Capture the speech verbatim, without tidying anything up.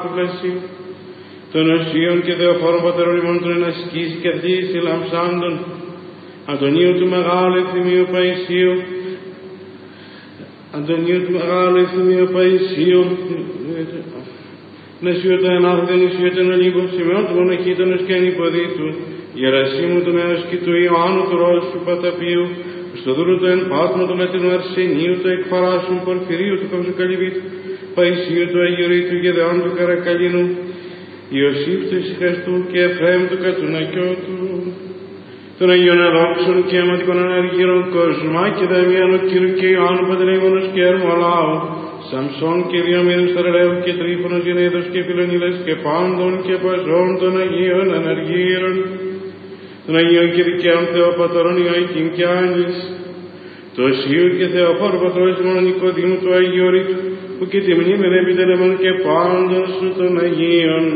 του πλαισίου, των οσίων και δεοφόρων πατερών ημών των ενασκής και θύση λαμψάντων, Αντωνίου του Μεγάλου Ευθυμίου Παϊσίου, Αντωνίου του Μεγάλου Ευθυμίου Παϊσίου, Νεσίου το ενάθετε, νησίου τον Ολύμπο, Σημειών του Μοναχήτωνος και ανυποδίτου, Γερασίμου του Νέος και του Ιωάννου του Ρώσου Παταπίου, στο δούλου του εν πάτμο του Λατινού Αρσενίου, του εκφαράσουν Πορφυρίου του Καυσοκαλυβίτου, Παϊσίου του Αγιορείτου, Γεδεών του Καρακαλίνου, Ιωσήφ του Ισυχαστού και Εφραίμ του Κατουνακιώτου, των Αγίων Αδόξων και αματικών αναργύρων Κοσμά και Δαμιάνου Κύρου και Ιωάννου Παντελεήμονος και Ερμολάου, Σαμσόν και Διομήνους Θαρελαίου και Τρίφωνος Γενέδος και Φιλονίλες και πάντων και παζών των Αγίων Αναργύρων, των Αγίων και Δικαίων Θεοπατωρών Ιωακήμ και Άνης, του Οσίου και Θεοφόρου Πατρός ημών Νικοδήμου του Αγίου Ρήτου, που και τη μνήμη επιτελεμών και πάντων σου των Αγίων